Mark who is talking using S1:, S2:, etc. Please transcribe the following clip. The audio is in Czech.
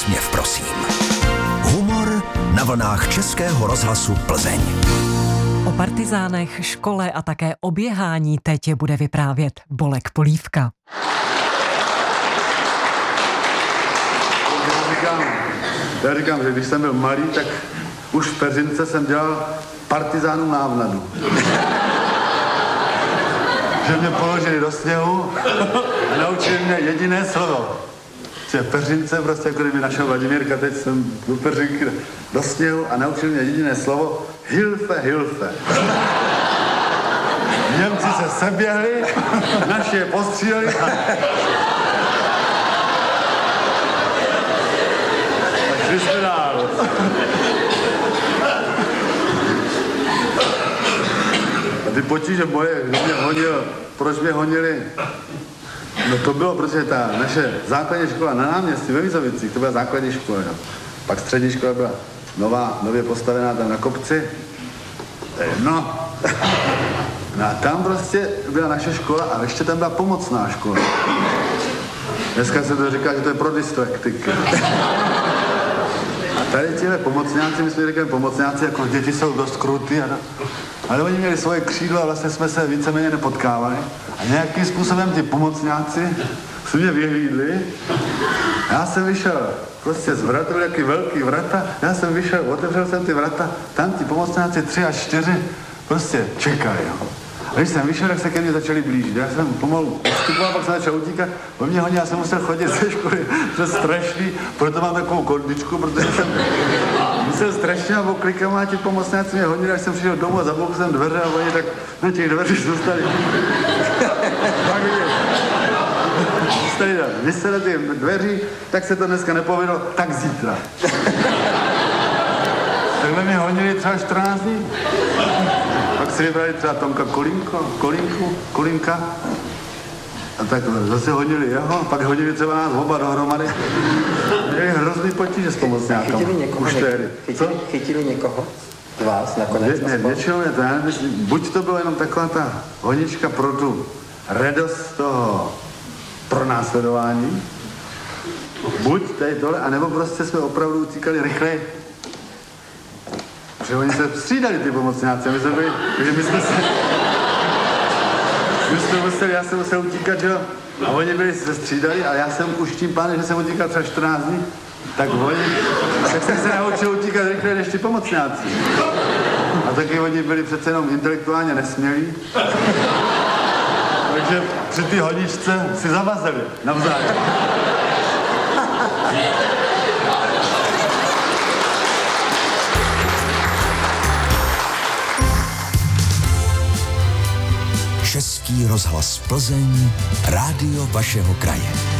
S1: úsměv, prosím. Humor na vlnách Českého rozhlasu Plzeň.
S2: O partizánech, škole a také o běhání teď bude vyprávět Bolek Polívka.
S3: Já říkám, že když jsem byl malý, tak už v Peřince jsem dělal partizánům návnadu. Že mě položili do sněhu a naučili mě jediné slovo. Že Peřince, prostě jako kdyby našel Vladimírka, teď jsem do Peřinky do sněhu a naučil mě jediné slovo Hilfe, Hilfe. Němci se seběhli, naši je postříleli a šli jsme dál. A ty potíže moje, kdo mě honil, proč mě honili? No to bylo, protože ta naše základní škola na náměstí ve Vizovicích, to byla základní škola, jo. Pak střední škola byla nově postavená tam na kopci. No a tam prostě byla naše škola a ještě tam byla pomocná škola. Dneska se to říká, že to je pro dyslektiky. A tady těhle pomocňáci, my jsme říkali pomocňáci, jako děti jsou dost krutý, ale oni měli svoje křídla a vlastně jsme se víceméně nepotkávali. A nějakým způsobem ti pomocňáci se mě vyhlídli. Já jsem vyšel prostě z vrata, byly jaký velký vrata, já jsem vyšel, otevřel jsem ty vrata, tam ti pomocňáci 3 až 4 prostě čekají. A když jsem vyšel, tak se ke mně začali blížit. Já jsem pomalu postupoval, pak jsem začal utíkat. Po mě hodně, já jsem musel chodit ze školy, to je strašný, proto mám takovou kondičku, protože jsem musel strašně a oklikám a ti pomocňáci mě hodili, až jsem přišel domů a zabloukl jsem dveře a oni tak na těch dveřích zůstali. Vy na ty dveří, tak se to dneska nepovedlo, tak zítra. Takhle mě honili třeba 14 dní. Pak si vybrali třeba Tomka Kolínka. A tak zase honili jeho, pak honili třeba nás oba dohromady. Měli hrozný potíže s pomocňákama.
S4: Chytili někoho z vás nakonec?
S3: Většinou je to, já myslím, buď to bylo jenom taková ta honička pro tu radost toho pronásledování, buď tady tohle, anebo prostě jsme opravdu utíkali rychleji. Protože oni se střídali, ty pomocňáci, my jsme byli, takže my jsme museli, já jsem musel utíkat, že jo, a oni byli se střídali a já jsem už tím pádem, že jsem utíkal třeba 14 dní, tak jsem se naučil utíkat rychleji než ty pomocňáci. A taky oni byli přece jenom intelektuálně nesmělí. Takže při té honičce si zavazili navzájem.
S1: Český rozhlas Plzeň, rádio vašeho kraje.